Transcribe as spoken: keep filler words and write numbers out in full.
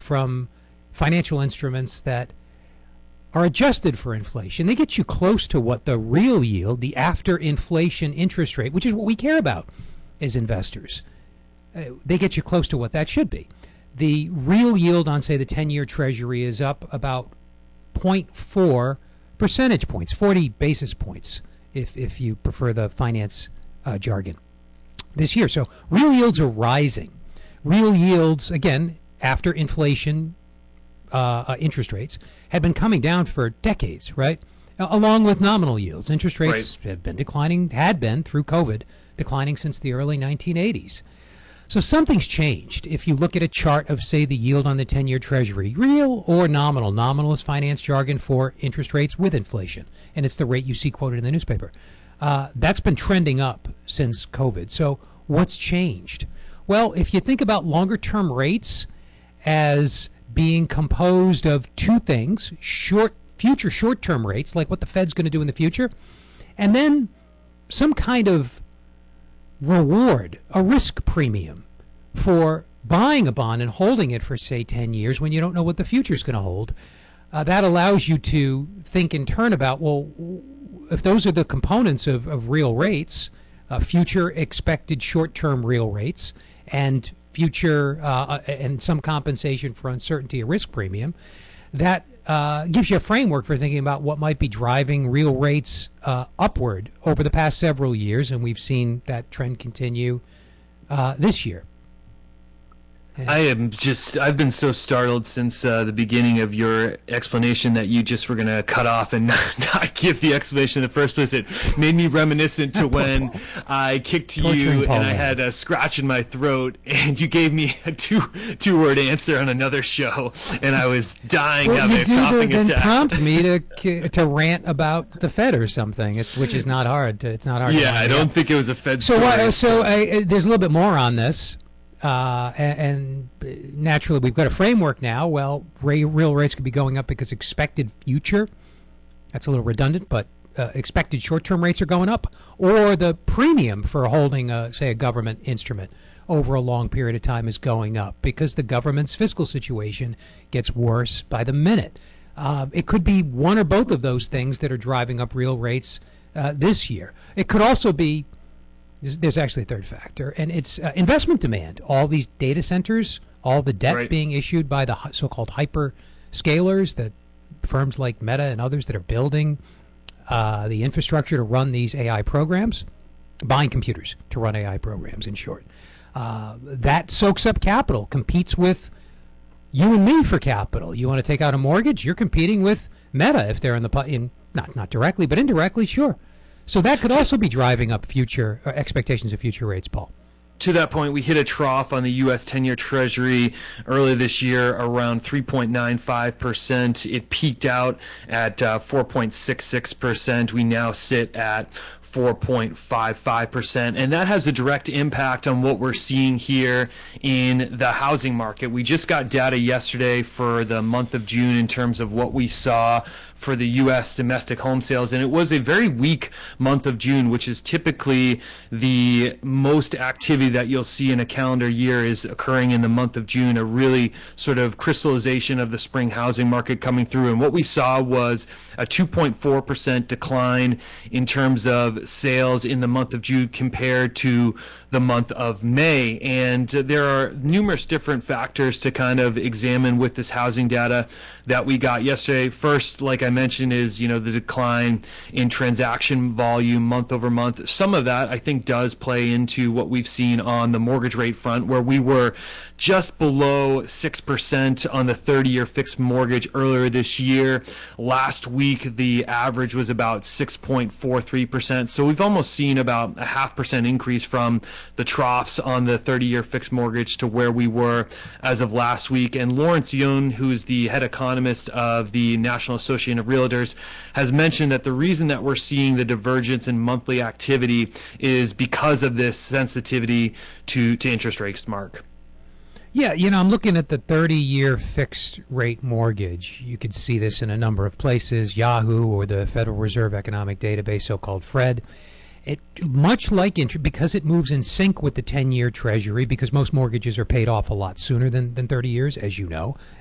from financial instruments that are adjusted for inflation. They get you close to what the real yield, the after inflation interest rate, which is what we care about as investors, uh, they get you close to what that should be. The real yield on, say, the ten-year Treasury is up about zero point four percentage points, forty basis points, if if you prefer the finance uh, jargon, this year. So real yields are rising. Real yields, again, after inflation uh, uh, interest rates, have been coming down for decades, right? Uh, along with nominal yields. Interest rates right. have been declining, had been through COVID, declining since the early nineteen eighties. So something's changed. If you look at a chart of, say, the yield on the ten-year Treasury, real or nominal. Nominal is finance jargon for interest rates with inflation, and it's the rate you see quoted in the newspaper. Uh, that's been trending up since COVID. So what's changed? Well, if you think about longer-term rates as being composed of two things, short future short-term rates, like what the Fed's going to do in the future, and then some kind of reward, a risk premium for buying a bond and holding it for, say, ten years when you don't know what the future is going to hold. Uh, that allows you to think in turn about, well, if those are the components of, of real rates, uh, future expected short-term real rates, and future uh, and some compensation for uncertainty, a risk premium, that uh, gives you a framework for thinking about what might be driving real rates uh, upward over the past several years, and we've seen that trend continue uh, this year. I am just, I've been so startled since uh, the beginning of your explanation that you just were going to cut off and not, not give the explanation in the first place. It made me reminiscent to when I kicked you and I had a scratch in my throat and you gave me a two, two-word answer on another show and I was dying well, of a coughing then attack. Prompt me to to rant about the Fed or something. It's which is not hard. To, it's not hard. Yeah, to I don't out. think it was a Fed so story. What, so I, there's a little bit more on this. Uh, and, and naturally, we've got a framework now. Well, real rates could be going up because expected future, that's a little redundant, but uh, expected short-term rates are going up, or the premium for holding, a, say, a government instrument over a long period of time is going up because the government's fiscal situation gets worse by the minute. Uh, it could be one or both of those things that are driving up real rates uh, this year. It could also be There's actually a third factor, and it's uh, investment demand. All these data centers, all the debt right. being issued by the so-called hyperscalers, that firms like Meta and others that are building uh, the infrastructure to run these A I programs, buying computers to run A I programs, in short. Uh, that soaks up capital, competes with you and me for capital. You want to take out a mortgage? You're competing with Meta if they're in the in not not directly, but indirectly, sure. So that could also be driving up future uh, expectations of future rates, Paul. To that point, we hit a trough on the U S ten-year Treasury earlier this year around three point nine five percent. It peaked out at uh, four point six six percent. We now sit at four point five five percent, and that has a direct impact on what we're seeing here in the housing market. We just got data yesterday for the month of June in terms of what we saw for the U S domestic home sales, and it was a very weak month of June, which is typically the most activity that you'll see in a calendar year is occurring in the month of June, a really sort of crystallization of the spring housing market coming through. And what we saw was a two point four percent decline in terms of sales in the month of June compared to the month of May. And there are numerous different factors to kind of examine with this housing data that we got yesterday. First, like I mentioned, is, you know, the decline in transaction volume month over month. Some of that, I think, does play into what we've seen on the mortgage rate front, where we were just below six percent on the thirty-year fixed mortgage earlier this year. Last week, the average was about six point four three percent. So we've almost seen about a half percent increase from the troughs on the thirty-year fixed mortgage to where we were as of last week. And Lawrence Yun, who's the head economist of the National Association of Realtors, has mentioned that the reason that we're seeing the divergence in monthly activity is because of this sensitivity to, to interest rates, Mark. Yeah, you know, I'm looking at the thirty-year fixed rate mortgage. You could see this in a number of places, Yahoo or the Federal Reserve Economic Database, so-called FRED. It much like interest, because it moves in sync with the ten-year Treasury, because most mortgages are paid off a lot sooner than, than thirty years, as you know.